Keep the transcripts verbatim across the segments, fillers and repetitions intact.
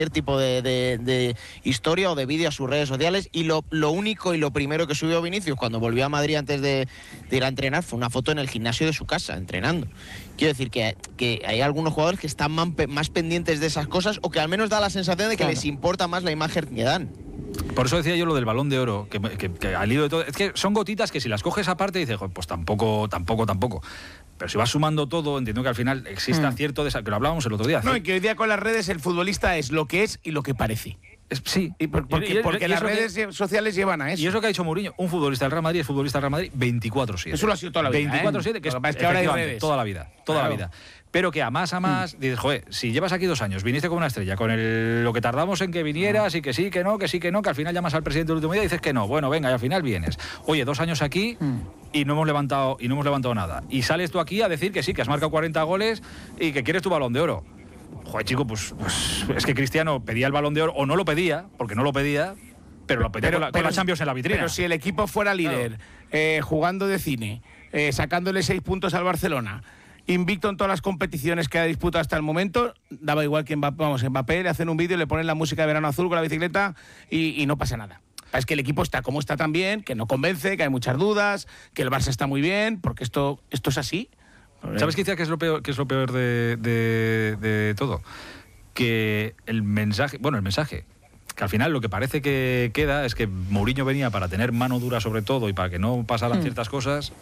tipo de, de, de historia o de vídeo a sus redes sociales, y lo, lo único y lo primero que subió Vinicius cuando volvió a Madrid antes de, de ir a entrenar fue una foto en el gimnasio de su casa, entrenando. Quiero decir que, que hay algunos jugadores que están más, más pendientes de esas cosas, o que al menos da la sensación de que claro, les importa más la imagen que dan. Por eso decía yo lo del Balón de Oro, que, que, que al hilo de todo, es que son gotitas que si las coges aparte dices, pues tampoco, tampoco, tampoco. Pero si vas sumando todo, entiendo que al final exista mm. cierto desastre, que lo hablábamos el otro día. No, y que hoy día con las redes el futbolista es lo que es y lo que parece. Es, sí. Y por, porque, y, porque y las redes que, sociales llevan a eso. Y eso que ha dicho Mourinho, un futbolista del Real Madrid es futbolista del Real Madrid veinticuatro siete. Eso lo ha sido toda la vida. veinticuatro siete, ¿eh? que es, es que ahora hay redes. Toda la vida, toda claro. la vida. Pero que a más a más, mm. dices, joder, si llevas aquí dos años, viniste como una estrella, con el, lo que tardamos en que vinieras, mm. y que sí, que no, que sí, que no, que al final llamas al presidente del último día y dices que no, bueno, venga, y al final vienes. Oye, dos años aquí mm. y no hemos levantado y no hemos levantado nada. Y sales tú aquí a decir que sí, que has marcado cuarenta goles y que quieres tu Balón de Oro. Joder, chico, pues, pues es que Cristiano pedía el Balón de Oro, o no lo pedía, porque no lo pedía, pero lo pedía pero, con, la, pero, con la Champions en la vitrina. Pero si el equipo fuera líder, claro. eh, jugando de cine, eh, sacándole seis puntos al Barcelona, invicto en todas las competiciones que ha disputado hasta el momento, daba igual que Mbappé, vamos, Mbappé le hacen un vídeo, le ponen la música de Verano Azul con la bicicleta y, y no pasa nada. Es que el equipo está como está también, que no convence, que hay muchas dudas, que el Barça está muy bien, porque esto, esto es así. ¿Sabes qué es lo peor, qué es lo peor de, de, de todo? Que el mensaje, bueno, el mensaje, que al final lo que parece que queda es que Mourinho venía para tener mano dura sobre todo y para que no pasaran mm. ciertas cosas,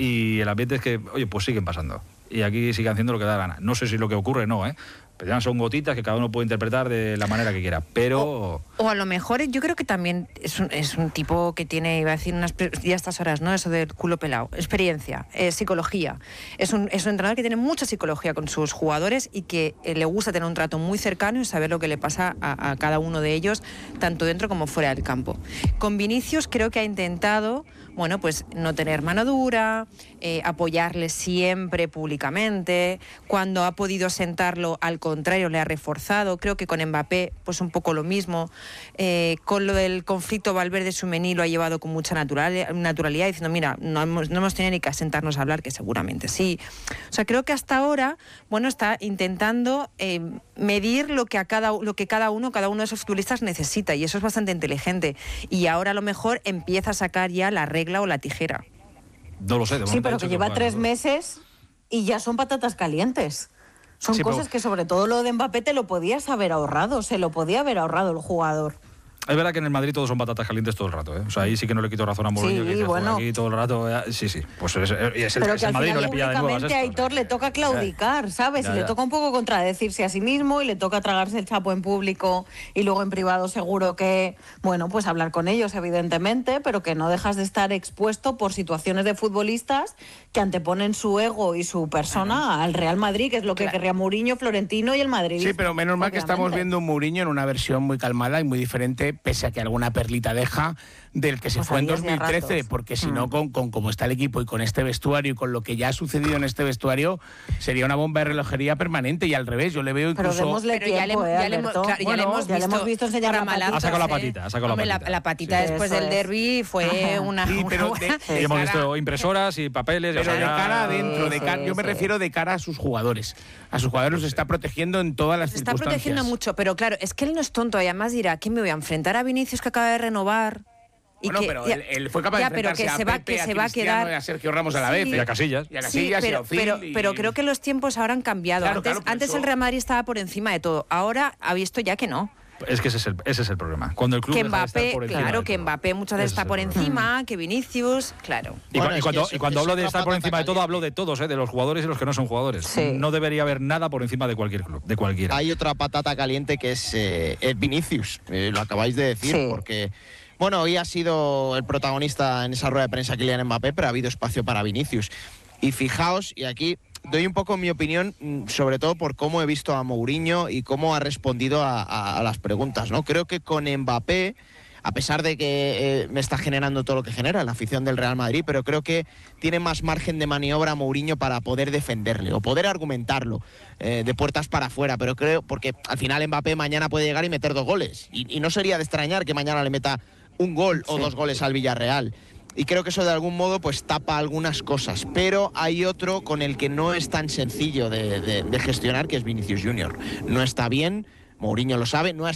y el ambiente es que, oye, pues siguen pasando. Y aquí siguen haciendo lo que da la gana. No sé si lo que ocurre no, ¿eh? Pero ya son gotitas que cada uno puede interpretar de la manera que quiera, pero... O, o a lo mejor yo creo que también es un, es un tipo que tiene, iba a decir unas ya a estas horas, ¿no? Eso del culo pelado. Experiencia, eh, psicología. Es un, es un entrenador que tiene mucha psicología con sus jugadores y que eh, le gusta tener un trato muy cercano y saber lo que le pasa a, a cada uno de ellos, tanto dentro como fuera del campo. Con Vinicius creo que ha intentado, bueno, pues no tener mano dura, eh, apoyarle siempre públicamente. Cuando ha podido sentarlo, al contrario, le ha reforzado. Creo que con Mbappé, pues un poco lo mismo. Eh, con lo del conflicto Valverde-Tchouaméni lo ha llevado con mucha natural, naturalidad, diciendo, mira, no hemos, no hemos tenido ni que sentarnos a hablar, que seguramente sí. O sea, creo que hasta ahora, bueno, está intentando eh, medir lo que, a cada, lo que cada uno, cada uno de esos futbolistas necesita, y eso es bastante inteligente. Y ahora a lo mejor empieza a sacar ya la regla o la tijera. No lo sé. De sí, pero que lleva tres meses y ya son patatas calientes. Son sí, cosas pero... que sobre todo lo de Mbappé te lo podías haber ahorrado, se lo podía haber ahorrado el jugador. Es verdad que en el Madrid todos son patatas calientes todo el rato, ¿eh? O sea, ahí sí que no le quito razón a Mourinho, sí, que bueno. aquí todo el rato. Eh, sí, sí. Pues es, es el, pero es que el Madrid no le pilla de nuevo. Públicamente a Aitor le toca claudicar, ¿sabes? Ya, ya. Y le toca un poco contradecirse a sí mismo y le toca tragarse el chapo en público y luego en privado seguro que, bueno, pues hablar con ellos, evidentemente, pero que no dejas de estar expuesto por situaciones de futbolistas que anteponen su ego y su persona bueno. al Real Madrid, que es lo que claro. querría Mourinho, Florentino y el Madrid. Sí, pero menos mal que estamos viendo un Mourinho en una versión muy calmada y muy diferente, pese a que alguna perlita deja del que se pues fue en dos mil trece, porque si mm. no, con, con cómo está el equipo y con este vestuario y con lo que ya ha sucedido en este vestuario, sería una bomba de relojería permanente, y al revés, yo le veo incluso... Pero démosle tiempo, ya le, eh, ya le, claro, bueno, ya le hemos ya visto, le hemos visto enseñar la patita. Ha sacado la patita, ha sacado Hombre, la patita. La, la patita sí. después del derbi fue Ajá. una... Sí, pero de, sí, de hemos visto impresoras y papeles... Pero o sea, de ya... cara adentro, de cara, sí, yo me sí. refiero de cara a sus jugadores. A sus jugadores los sí. está protegiendo en todas las se está circunstancias. Está protegiendo mucho, pero claro, es que él no es tonto, y además dirá, ¿quién me voy a enfrentar a Vinicius que acaba de renovar? Y bueno, que, pero ya, él, él fue capaz ya, de enfrentarse pero que a se va, Pepe, que a se va a quedar... a Sergio Ramos a la vez. Sí, y a Casillas. Y a Casillas sí, pero, y a Ozil. Pero, y... pero creo que los tiempos ahora han cambiado. Claro, antes claro, antes eso... el Real Madrid estaba por encima de todo. Ahora ha visto ya que no. Es que ese es el, ese es el problema. Cuando el club que deja Mbappé, de estar por encima claro, de que todo. Mbappé muchas veces está por encima, que Vinicius, claro. Y, bueno, y cuando, es que y cuando hablo de estar por encima caliente. de todo, hablo de todos, ¿eh? De los jugadores y los que no son jugadores. Sí. No debería haber nada por encima de cualquier club, de cualquiera. Hay otra patata caliente que es, eh, es Vinicius, eh, lo acabáis de decir, sí. porque... Bueno, hoy ha sido el protagonista en esa rueda de prensa Kylian Mbappé, pero ha habido espacio para Vinicius. Y fijaos, y aquí doy un poco mi opinión, sobre todo por cómo he visto a Mourinho y cómo ha respondido a, a, a las preguntas, ¿no? Creo que con Mbappé, a pesar de que eh, me está generando todo lo que genera la afición del Real Madrid, pero creo que tiene más margen de maniobra Mourinho para poder defenderle o poder argumentarlo eh, de puertas para afuera, pero creo, porque al final Mbappé mañana puede llegar y meter dos goles, y, y no sería de extrañar que mañana le meta un gol o sí. dos goles al Villarreal. Y creo que eso de algún modo pues tapa algunas cosas. Pero hay otro con el que no es tan sencillo de, de, de gestionar, que es Vinicius Junior No está bien, Mourinho lo sabe, no ha